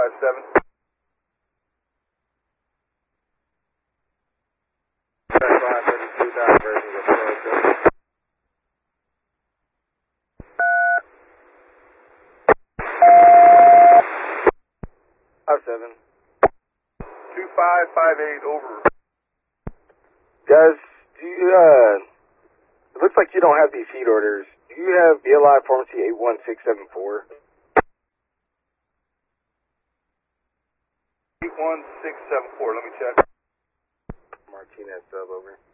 557. 57. 2558 over. Guys, do you, it looks like you don't have these heat orders. Do you have BLI pharmacy 81674? 81674, let me check. Martinez sub over.